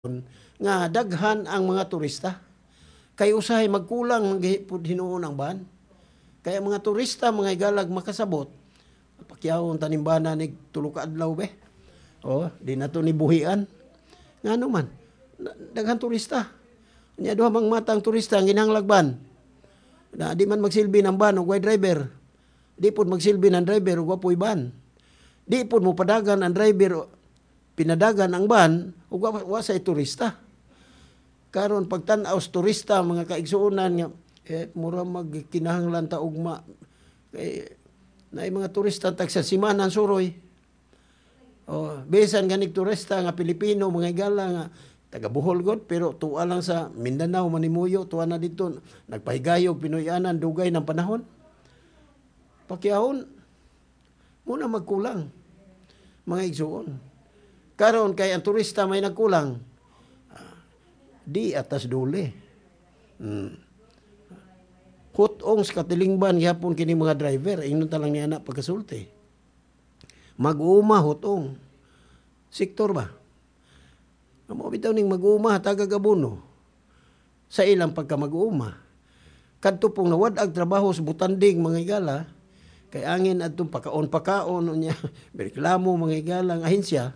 nga daghan ang mga turista. Kay usahay magkulang manggihipod hinuon ang ban. Kaya mga turista mga igalag makasabot. Pakyawon tanimbana ni tulo ka adlaw be. Di na to ni buhian. Ngano man daghan turista. Nya duha mang matang turista ang ginhanglagban. Na di man magsilbi ng ban ug way driver. Di pud magsilbi ng driver ug wapoy ban. Di pud mo padagan ang driver pinadagan ang ban ug wa say turista. Karon pagtan-aw sa turista mga kaigsuonan nga mura magkinahanglan ta ugma kay naay mga turista tag sa simanan suroy. Bisan ganig turista nga Pilipino mga igala nga taga Bohol god pero tuwa lang sa Mindanao manimuyo tuwa na dito nagpahigayog Pinoyanan dugay ng panahon. Pakyahon muna magkulang mga igsuon. Karon kay ang turista may nagkulang di atas dole. Hutong sa katilingban gyapon kini mga driver ingnon ta lang ni ana pagkasulti. Mag-uma hutong. Sektor ba? Amo bitaw ning mag-uma taga-Gabuno. Sa ilang pagka mag-uma. Kadto pong nawad-ag trabaho sa butanding mga igala kay angin adtong pakaon unya reklamo mga igala ang ahensya.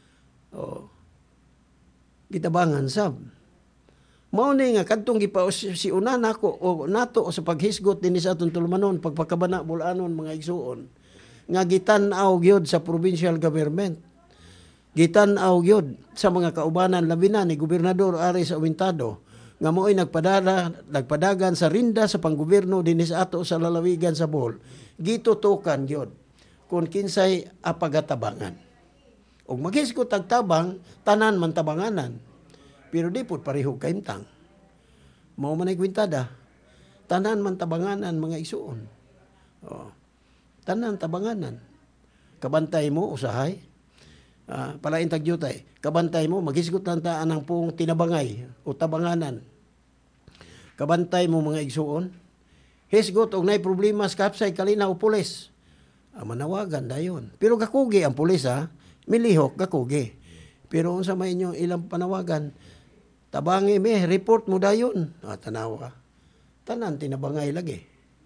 Gitabangan sab. Mao ni nga kadtong si una nako o nato sa paghisgot dinhi sa atong tulumanon pagpakabana bulanon mga igsuon nga gitan-aw gyud sa provincial government. Gitan-aw gyud sa mga kaubanan labi na ni gobernador ari sa Uintado nga mo'y nagpadagan sa rinda sa panggobyerno dinhi sa ato sa lalawigan sa Bohol. Gitutukan gyud kung kinsay apagatabangan. Og maghisgot tag tabang tanan man tabanganan. Pero di po pareho kaimtang. Mao man ay kwintada. Tanan man tabanganan mga igsuon. Tanan tabanganan. Kabantay mo usahay. Palain tagyutay. Kabantay mo maghisgot lang taan ang pong tinabangay o tabanganan. Kabantay mo mga igsuon. Hisgot og nay problema sa kapsay kalina o pulis. Manawagan dayon. Pero kakugi ang pulis milihok kakugi. Pero unsa may inyo ilang panawagan, tabangi me, report mo dayon. Tanawa. Tanan tinabangay lagi.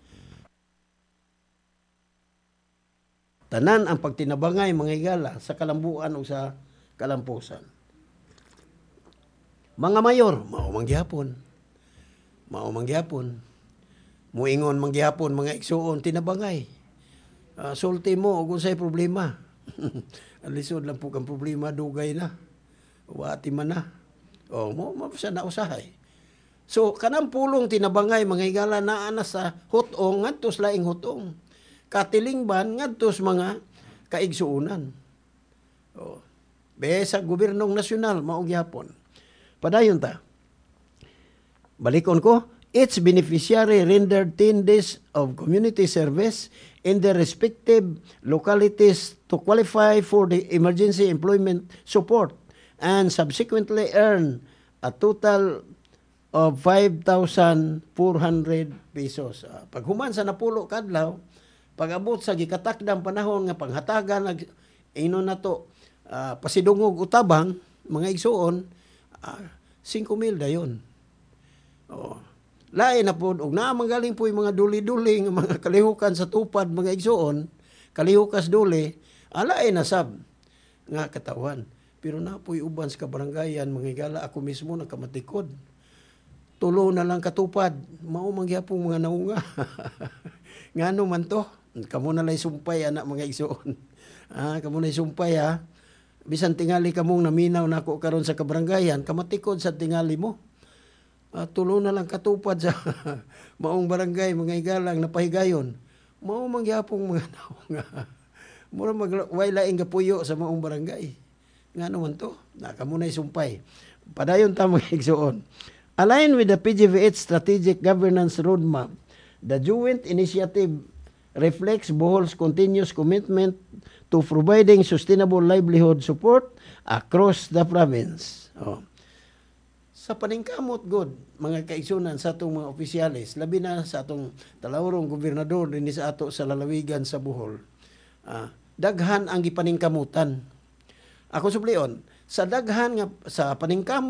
Tanan ang pagtinabangay mga igala sa kalambuan o sa kalampusan. Mga mayor, mao manggihapon. Muingon manggihapon mga igsuon tinabangay. Sulti mo og unsay problema. Alisod lang po kang problema, dugay na. Wati man na. Mo siya na usahay. So, kanang pulong tinabangay, mga igala na sa hutong, ngadtos laing hutong. Katilingban, ngadtos mga kaigsuunan. Sa gobernong nasyonal, maugyapon. Padayon ta. Balikon ko, each beneficiary rendered 10 days of community service in their respective localities to qualify for the emergency employment support and subsequently earn a total of 5,400 pesos. Paghuman sa napulo kadlaw, pag-abot sa gikatakdang panahon nga panghatagan na to pasidungog utabang mga igsuon 5,000 dayon. Lain na po, og naamanggaling po yung mga duli-duli, mga kalihukan sa tupad, mga igsuon, kalihukas duli, lain na sab nga katawan. Pero na po yung uban sa kabarangayan, mga igala, ako mismo nakamatikod. Tulo na lang katupad, maumangyapong mga naunga. Ngano man to? Kamu na lang sumpay, anak mga igsuon. Kamu na sumpay, bisan tingali kamong naminaw na ako karon sa kabarangayan, kamatikod sa tingali mo. Tulo na lang katupad sa maong barangay, mga igalang napahigayon. Mao mangyapong mga naunga. Mura way laing gapuyo sa maong barangay. Nga naman to, nakamunay sumpay. Padayon ta mga igsuon. Aligned with the PGVH Strategic Governance Roadmap, the joint initiative reflects Bohol's continuous commitment to providing sustainable livelihood support across the province. Sa paningkamot god mga kaigsunan sa atong mga opisyalis labi na sa atong talawrong gobernador dinhi sa ato sa lalawigan sa Bohol, daghan ang gipaningkamutan. Ako sublion sa daghan nga sa paningkamot